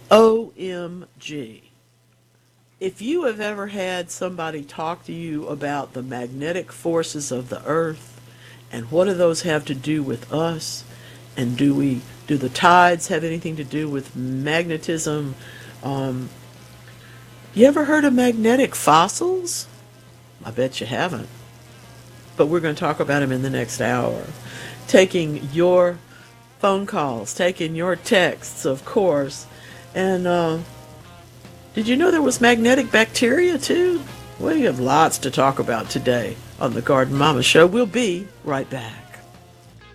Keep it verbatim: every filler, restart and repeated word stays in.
O M G. If you have ever had somebody talk to you about the magnetic forces of the earth and what do those have to do with us, and do we do the tides have anything to do with magnetism? Um, you ever heard of magnetic fossils? I bet you haven't. But we're going to talk about them in the next hour. Taking your phone calls, taking your texts, of course. And uh, did you know there was magnetic bacteria too? We have lots to talk about today on the Garden Mama Show. We'll be right back.